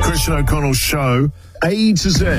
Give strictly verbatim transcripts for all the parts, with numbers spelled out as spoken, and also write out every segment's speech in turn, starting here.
Christian O'Connell Show, A to Z.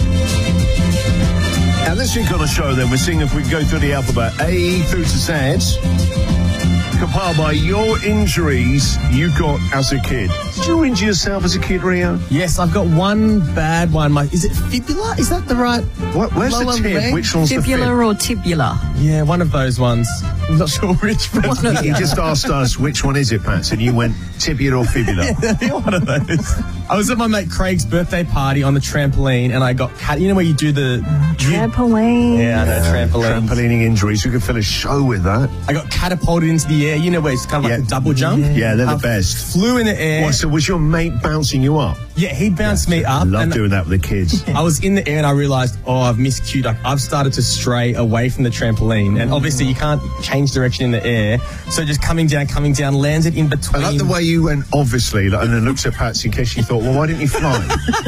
And this week on the show, then, we're seeing if we can go through the alphabet, A through to Z, compiled by your injuries you got as a kid. Did you injure yourself as a kid, Rio? Yes, I've got one bad one. My, is it fibula? Is that the right? What, where's lower the tib? leg? Which one's Fibula the fib? or tibula? Yeah, one of those ones. I'm not sure which. But One of He the just asked us, which one is it, Pat? And you went, tibia or fibula? one of those. I was at my mate Craig's birthday party on the trampoline, and I got cat. You know where you do the trampoline. Yeah, I know, trampoline. Trampolining injuries. We could fill a show with that. I got catapulted into the air. You know where it's kind of like Yeah. a double jump. Yeah, they're the I best. Flew in the air. What, so was your mate bouncing you up? Yeah, he bounced me I up. love and doing that with the kids. I was in the air and I realised, oh, I've miscued. Like, I've started to stray away from the trampoline, and obviously you can't change direction in the air. So just coming down, coming down, landed in between. I like the way you went, obviously, like, and then looked at Patsy in case she thought, well, why didn't you fly?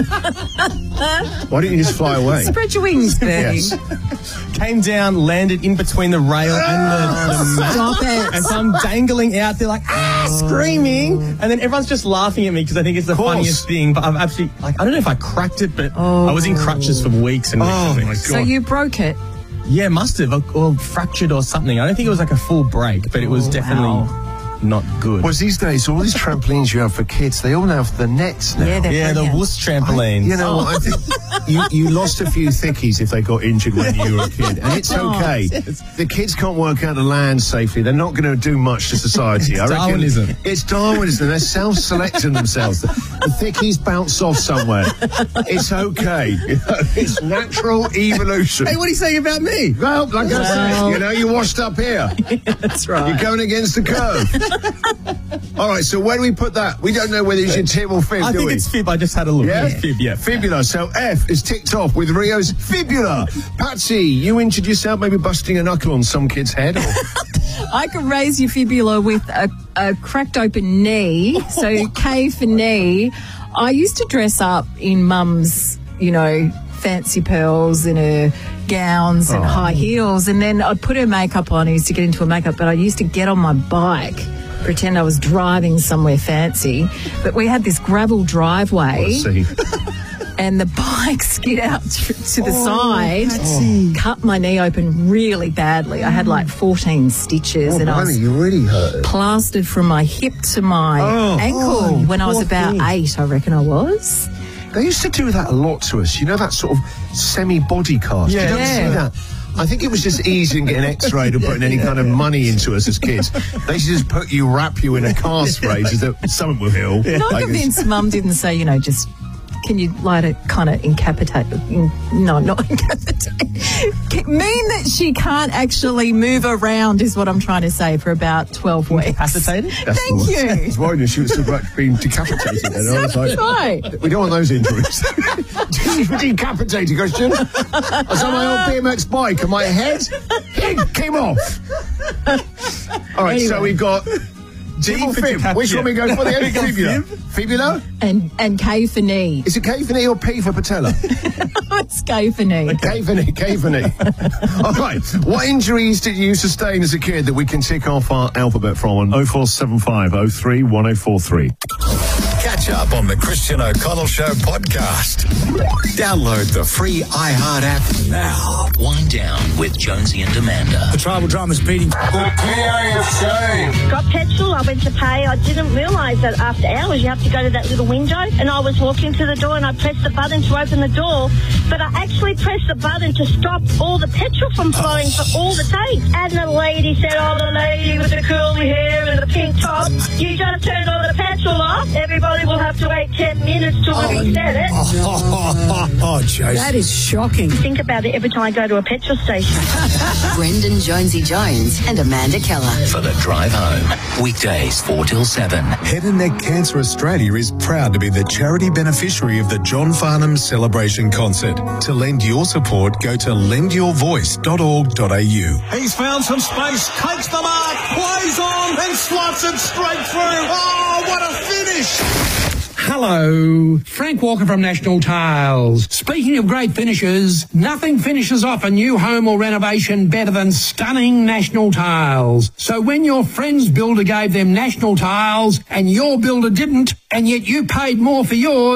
Why didn't you just fly away? Spread your wings, Bertie. Yes. Came down, landed in between the rail and the, the mat. Stop it. And so I'm dangling out there like, ah, screaming. And then everyone's just laughing at me because I think it's the course. funniest thing. But I've actually, like, I don't know if I cracked it, but Oh. I was in crutches for weeks and weeks Oh, and my weeks. God. So you broke it. Yeah, must have. Or, or fractured or something. I don't think it was like a full break, but it was Oh, definitely wow. not good. Well, these days, all these trampolines you have for kids, they all have the nets now. Yeah, they're yeah, the brilliant. wuss trampolines. You know, I think you, you lost a few thickies if they got injured when you were a kid, and it's okay. The kids can't work out to land safely. They're not going to do much to society. I reckon Darwinism. It's Darwinism. They're self-selecting themselves. The, the thickies bounce off somewhere. It's okay. You know, it's natural evolution. Hey, what are you saying about me? Well, like I Well. said, you know, you washed up here. That's right. You're going against the curve. All right, so where do we put that? We don't know whether it's your tib or fib, I do think we? it's fib. I just had a look. Yeah? It's fib, yeah. Fibula. So F is ticked off with Rio's fibula. Patsy, you injured yourself maybe busting a knuckle on some kid's head? Or... I could raise your fibula with a, a cracked open knee. So K for knee. I used to dress up in mum's, you know, fancy pearls in her gowns and Oh. high heels. And then I'd put her makeup on. I used to get into her makeup, but I used to get on my bike, pretend I was driving somewhere fancy. But we had this gravel driveway. Let's see. And the bike skid out to, to the Oh, side, Patsy. cut my knee open really badly. I had like fourteen stitches, Oh, and I was blimey, you really hurt. plastered from my hip to my Oh. ankle Oh, you when I was poor about thing. eight, I reckon I was. They used to do that a lot to us. You know, that sort of semi-body cast. Yeah. You don't Yeah. see that. I think it was just easy in getting x-rayed or putting any kind of money into us as kids. They should just put you, wrap you in a cast race as though someone will heal. And I'm Like, convinced Mum didn't say, you know, just, can you like to kind of incapacitate? In, no, not incapacitate. Mean that she can't actually move around is what I'm trying to say for about twelve weeks. Incapacitated? That's Thank the- you. I was worried that she was still being decapitated. And I was like, Right. we don't want those injuries. Decapitated, Christian. I was on my old B M X bike and my head it came off. All right, so Anyway. we've got D Tib or for fib? fib. Which one we go for? The We go fibula. fib? Fibula? And and K for knee. Is it K for knee or P for patella? It's K for knee. K for knee, K for knee. All right. What injuries did you sustain as a kid that we can tick off our alphabet from on oh four seven five oh three one oh four three? Catch up on the Christian O'Connell Show podcast. Download the free iHeart app now. Wind down with Jonesy and Amanda. The tribal drama's beating. The P A F C. Got petrol, I went to pay. I didn't realise that after hours you have to go to that little window. And I was walking to the door and I pressed the button to open the door. But I actually pressed the button to stop all the petrol from flowing for all the tanks. And the lady said, oh, the lady with the curly hair and the pink top, you just turned all the petrol off. Everybody will have to wait ten minutes till we said it. Oh, oh, oh, oh, Jason. That is shocking. Think about it every time I go to a petrol station. Brendan Jonesy Jones and Amanda Keller. For the drive home. Weekdays four till seven. Head and Neck Cancer Australia is proud to be the charity beneficiary of the John Farnham Celebration Concert. To lend your support, go to lend your voice dot org dot a u. He's found some space, takes the mark, plays on, and slots it straight through. Oh, what a finish! Hello, Frank Walker from National Tiles. Speaking of great finishes, nothing finishes off a new home or renovation better than stunning National Tiles. So when your friend's builder gave them National Tiles and your builder didn't, and yet you paid more for yours,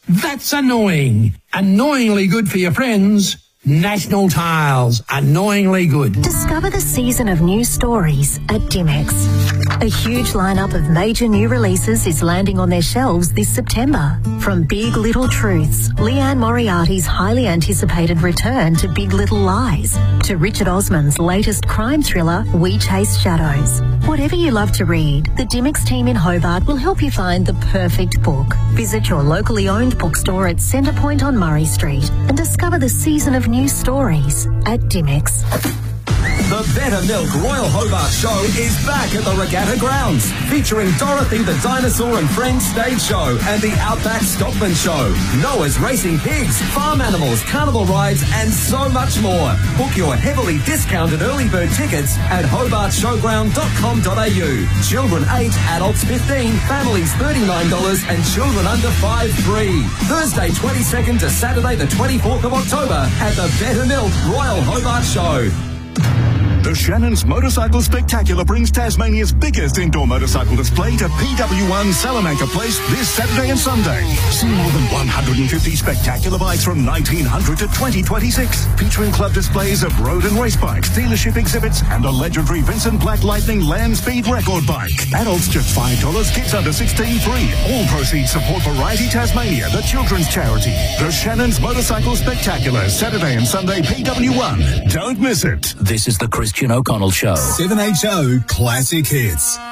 That's annoying. Annoyingly good for your friends. National Tiles. Annoyingly good. Discover the season of new stories at Dimex. A huge lineup of major new releases is landing on their shelves this September. From Big Little Truths, Leanne Moriarty's highly anticipated return to Big Little Lies, to Richard Osman's latest crime thriller, We Chase Shadows. Whatever you love to read, the Dimex team in Hobart will help you find the perfect book. Visit your locally owned bookstore at Centrepoint on Murray Street and discover the season of new stories at Dimex. The Better Milk Royal Hobart Show is back at the Regatta Grounds, featuring Dorothy the Dinosaur and Friends stage show and the Outback Stockman Show, Noah's Racing Pigs, farm animals, carnival rides, and so much more. Book your heavily discounted early bird tickets at hobart showground dot com dot a u. Children eight, adults fifteen, families thirty-nine dollars, and children under five free. Thursday twenty-second to Saturday the twenty-fourth of October at the Better Milk Royal Hobart Show. The Shannon's Motorcycle Spectacular brings Tasmania's biggest indoor motorcycle display to P W one Salamanca Place this Saturday and Sunday. See more than one hundred fifty spectacular bikes from nineteen hundred to twenty twenty-six, featuring club displays of road and race bikes, dealership exhibits, and a legendary Vincent Black Lightning land speed record bike. Adults just five dollars, kids under sixteen free. All proceeds support Variety Tasmania, the children's charity. The Shannon's Motorcycle Spectacular, Saturday and Sunday, P W one. Don't miss it. This is the Christian O'Connell Show. seven H O Classic Hits.